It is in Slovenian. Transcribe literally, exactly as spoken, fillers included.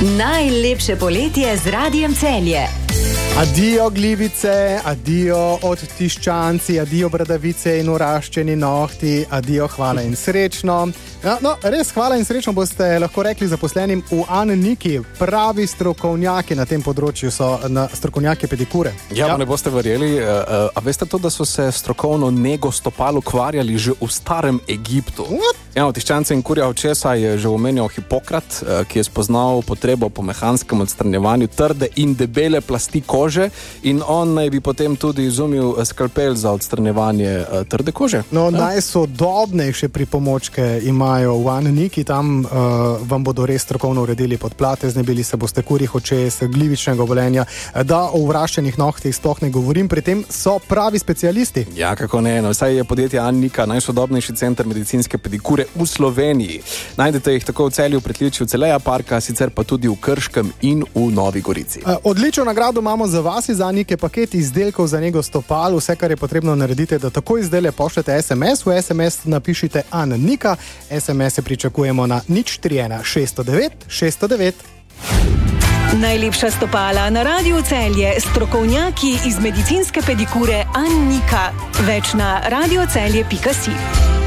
Najlepše poletje z Radiem Celje. Adijo glivice, adijo odtiščanci, adijo bradavice in uraščeni nohti, adijo hvala in srečno. Ja, no, res hvala in srečno boste lahko rekli zaposlenim v Anniki. Pravi strokovnjaki na tem področju so na strokovnjaki pedikure. Ja, ja. Ne boste verjeli, a, a veste to, da so se strokovno nego stopal ukvarjali že v starem Egiptu? What? Ja, odtiščance in kurja očesa je že omenjal Hipokrat, ki je spoznal potrebo po mehanskem odstranjevanju trde in debele plasti kože in on naj bi potem tudi izumil skalpel za odstranjevanje trde kože. No, ja. Najsodobnejše pripomočke imajo v Anniki, tam uh, vam bodo res strokovno uredili podplate, znebili se boste kurjih očes, glivičnega obolenja, da o vraščenih nohtih sploh ne govorim, pri tem so pravi specialisti. Ja, kako ne, no, saj je podjetje Annika najsodobnejši center medicinske pedikure v Sloveniji. Najdete jih tako v Celju, v pritličju Celeja parka, sicer pa tudi v Krškem in v Novi Gorici. Uh, odlično nagrado imamo za vas iz Annike, paket izdelkov za nego stopal. Vse, kar je potrebno narediti, da takoj izdelje pošljete es em es, v es em es napišite Annika, es em es pričakujemo na nič tri ena šest nula devet šest nula devet. Najlepša stopala na Radiu Celje, strokovnjaki iz medicinske pedikure Annika. Več na radiocelje pika si.